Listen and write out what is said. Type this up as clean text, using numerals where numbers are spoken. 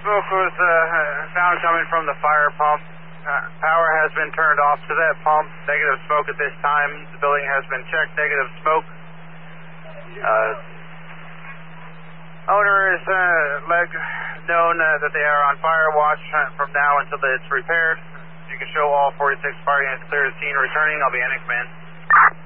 smoke was found coming from the fire pump. Power has been turned off to that pump. Negative smoke at this time. The building has been checked. Negative smoke. Owner is known that they are on fire watch from now until it's repaired. You can show all 46 fire units clear the scene returning. I'll be annex man.